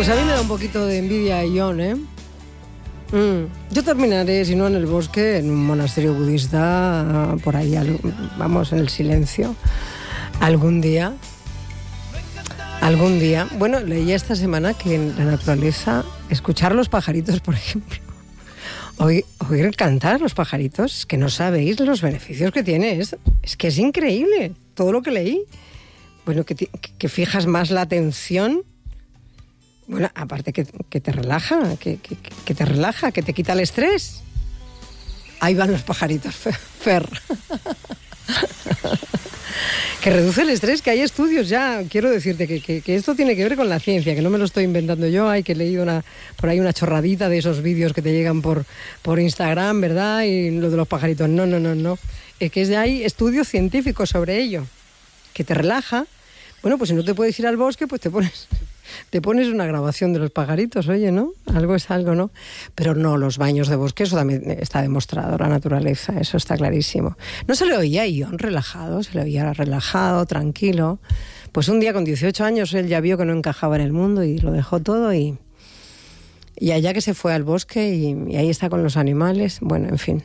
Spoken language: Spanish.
Pues a mí me da un poquito de envidia a Ion, ¿eh? Yo terminaré, si no en el bosque, en un monasterio budista, por ahí, vamos, en el silencio, algún día. Bueno, leí esta semana que en la naturaleza, escuchar los pajaritos, por ejemplo, oír cantar a los pajaritos, que no sabéis los beneficios que tiene, es que es increíble todo lo que leí. Bueno, que fijas más la atención. Bueno, aparte que te relaja, que te relaja, que te quita el estrés. Ahí van los pajaritos, Fer. Que reduce el estrés, que hay estudios ya. Quiero decirte que esto tiene que ver con la ciencia, que no me lo estoy inventando yo. Hay que he leído por ahí una chorradita de esos vídeos que te llegan por Instagram, ¿verdad? Y lo de los pajaritos. No. Es que hay estudios científicos sobre ello. Que te relaja. Bueno, pues si no te puedes ir al bosque, pues te pones una grabación de los pajaritos, oye, ¿no? Algo es algo, ¿no? Pero no, los baños de bosque, eso también está demostrado, la naturaleza, eso está clarísimo. No se le oía a Ion relajado, se le oía relajado, tranquilo. Pues un día con 18 años él ya vio que no encajaba en el mundo y lo dejó todo y allá que se fue al bosque y ahí está con los animales, bueno, en fin.